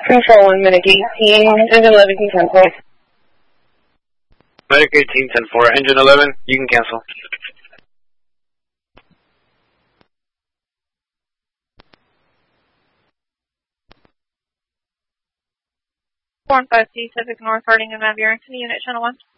Control 1, Medic 18, Engine 11 can cancel. Medic 18, 10-4, Engine 11, you can cancel. 415 Pacific North, Harding and Mount Barrington, Unit Channel 1.